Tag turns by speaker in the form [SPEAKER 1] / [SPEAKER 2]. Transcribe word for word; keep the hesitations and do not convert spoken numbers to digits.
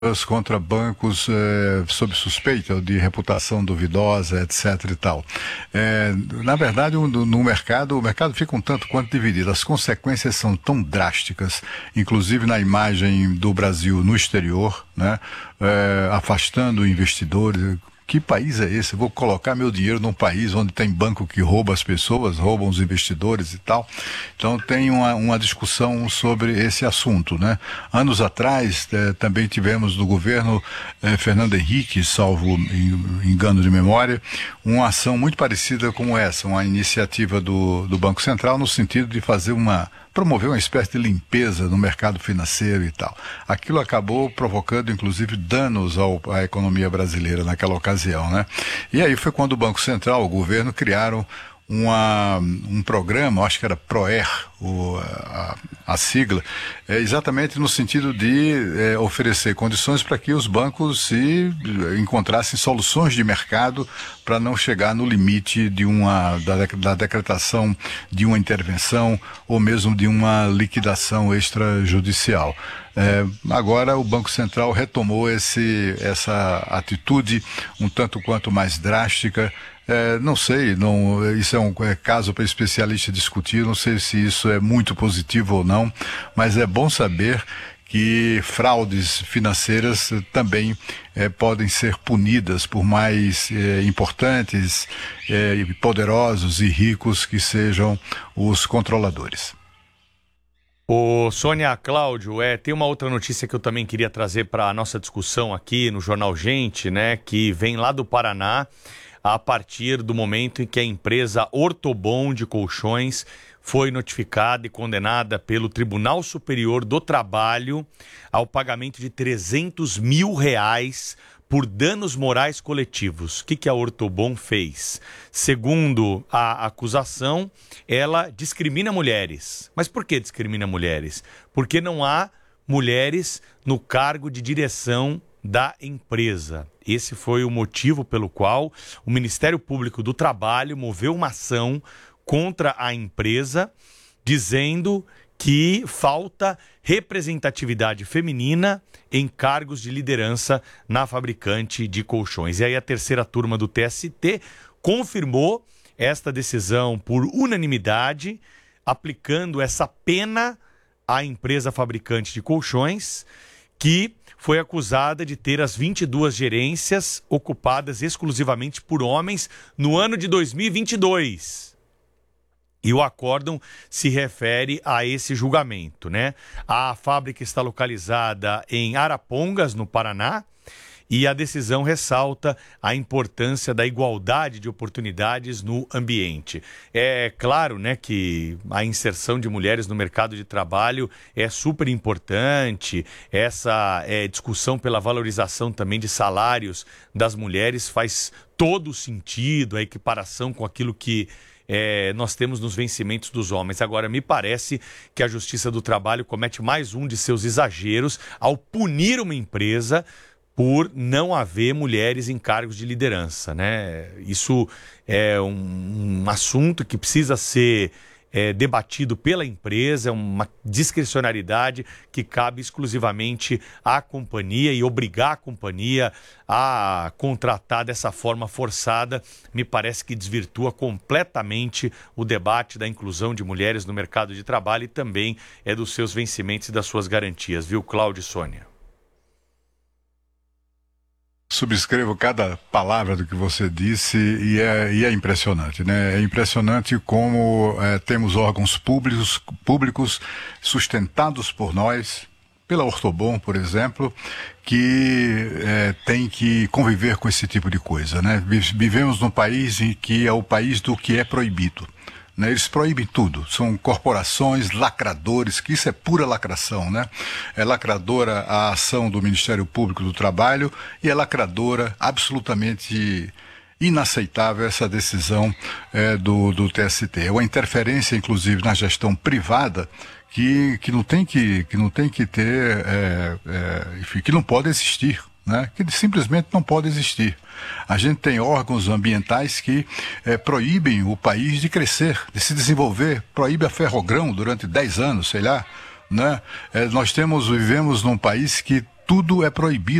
[SPEAKER 1] contra bancos eh, sob suspeita de reputação duvidosa, etc e tal. Eh, na verdade, no, no mercado, o mercado fica um tanto quanto dividido. As consequências são tão drásticas, inclusive na imagem do Brasil no exterior, né? Eh, afastando investidores. Que país é esse? Eu vou colocar meu dinheiro num país onde tem banco que rouba as pessoas, roubam os investidores e tal. Então tem uma, uma discussão sobre esse assunto, né? Anos atrás, eh, também tivemos no governo eh, Fernando Henrique, salvo engano de memória, uma ação muito parecida com essa, uma iniciativa do, do Banco Central no sentido de fazer uma promover uma espécie de limpeza no mercado financeiro e tal. Aquilo acabou provocando, inclusive, danos ao, à economia brasileira naquela ocasião, né? E aí foi quando o Banco Central, o governo, criaram uma, um programa, acho que era PROER, o, a, a sigla, é, exatamente no sentido de é, oferecer condições para que os bancos se encontrassem soluções de mercado para não chegar no limite de uma, da, da decretação de uma intervenção ou mesmo de uma liquidação extrajudicial. É, agora o Banco Central retomou esse, essa atitude um tanto quanto mais drástica. É, não sei, não, isso é um é caso para especialista discutir, não sei se isso é muito positivo ou não, mas é bom saber que fraudes financeiras também é, podem ser punidas, por mais é, importantes, é, poderosos e ricos que sejam os controladores.
[SPEAKER 2] Ô, Sônia, Cláudio, é, tem uma outra notícia que eu também queria trazer para a nossa discussão aqui no Jornal Gente, né, que vem lá do Paraná, a partir do momento em que a empresa Ortobon de Colchões foi notificada e condenada pelo Tribunal Superior do Trabalho ao pagamento de trezentos mil reais por danos morais coletivos. O que, que a Ortobon fez? Segundo a acusação, ela discrimina mulheres. Mas por que discrimina mulheres? Porque não há mulheres no cargo de direção da empresa. Esse foi o motivo pelo qual o Ministério Público do Trabalho moveu uma ação contra a empresa, dizendo que falta representatividade feminina em cargos de liderança na fabricante de colchões. E aí a terceira turma do T S T confirmou esta decisão por unanimidade, aplicando essa pena à empresa fabricante de colchões, que foi acusada de ter as vinte e duas gerências ocupadas exclusivamente por homens no ano de dois mil e vinte e dois. E o acórdão se refere a esse julgamento, né? A fábrica está localizada em Arapongas, no Paraná, e a decisão ressalta a importância da igualdade de oportunidades no ambiente. É claro, né, que a inserção de mulheres no mercado de trabalho é super importante. Essa é, discussão pela valorização também de salários das mulheres faz todo sentido, a equiparação com aquilo que É, nós temos nos vencimentos dos homens. Agora, me parece que a Justiça do Trabalho comete mais um de seus exageros ao punir uma empresa por não haver mulheres em cargos de liderança, né? Isso é um, um assunto que precisa ser é, debatido pela empresa, é uma discricionariedade que cabe exclusivamente à companhia, e obrigar a companhia a contratar dessa forma forçada me parece que desvirtua completamente o debate da inclusão de mulheres no mercado de trabalho e também é dos seus vencimentos e das suas garantias, viu, Cláudio e Sônia?
[SPEAKER 1] Subscrevo cada palavra do que você disse e é, e é impressionante, né? É impressionante como é, temos órgãos públicos, públicos sustentados por nós, pela Ortobon, por exemplo, que é, tem que conviver com esse tipo de coisa, né? Vivemos num país em que é o país do que é proibido. Eles proíbem tudo, são corporações, lacradores, que isso é pura lacração, né? É lacradora a ação do Ministério Público do Trabalho e é lacradora absolutamente inaceitável essa decisão é, do, do T S T. É uma interferência, inclusive, na gestão privada que, que, não, tem que, que não tem que ter, é, é, enfim, que não pode existir. Né, que simplesmente não pode existir. A gente tem órgãos ambientais que é, proíbem o país de crescer, de se desenvolver, proíbe a Ferrogrão durante dez anos, sei lá. Né? É, nós temos, vivemos num país que tudo é proibido.